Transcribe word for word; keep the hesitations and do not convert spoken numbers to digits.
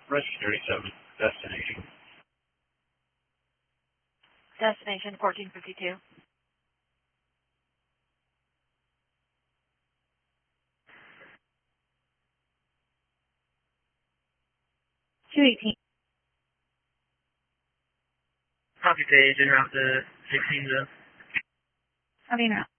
Rush thirty-seven, destination. Destination fourteen fifty-two. two eighteen. Copy page, en route to sixteen zone. Copy now.